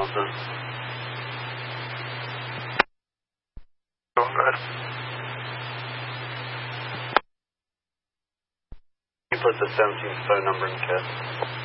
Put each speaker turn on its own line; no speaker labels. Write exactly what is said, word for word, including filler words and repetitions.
done.
Go ahead.
You put the seventeenth phone number in the kit.